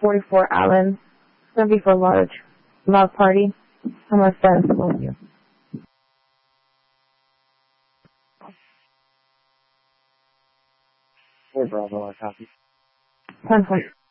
44 Allen. It's going to be for large. Loud party. I'm going to send some of you. Hey, Bravo, I copy. 10-4.